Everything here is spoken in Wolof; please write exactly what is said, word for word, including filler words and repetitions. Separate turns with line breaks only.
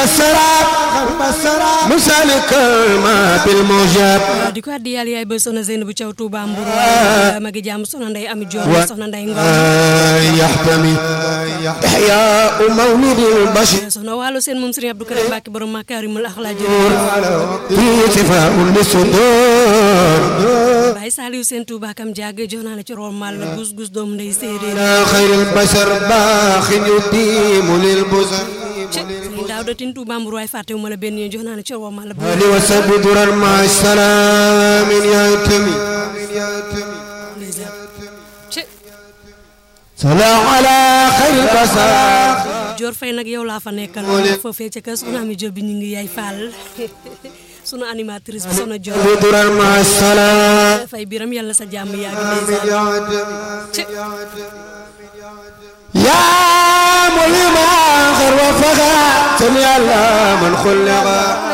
السراب مسالك الماء بالموجب
di ko addi yàlla yaay ba soxna Zeynabou Thiaw Touba Mbour magi jàmm soxna Ndeye Ami Dior soxna Ndeye Ngom
يحتمي إحياء مولد البشر
soxna Waalo seen moom Serigne Abdou Karim Mbacké borom Makarimul Akhlaq
في شفاء للصدور
Baye Saliou seen Touba kam jàgg jox naa la ci rool mal la gus gus doom ndey séeréer
خير البشر باخ يديم للبشر
daaw da tin Touba Mbour waay fàttewu ma la benn yoon jox naa la ci rool mal la
هل وسب درا مع السلام يهتمي صلى على خير البشر
Dior Faye nag yow laa fa nekkal foofee ca kër soxna Ami Dior bi ñu ngi yaay Fall sunu animatrice bi soxna Dior
درا مع السلام
Faye biram yàlla sa jàmm yàgg ndeysaan
يا ملما خير وفقا سمي الله من خلق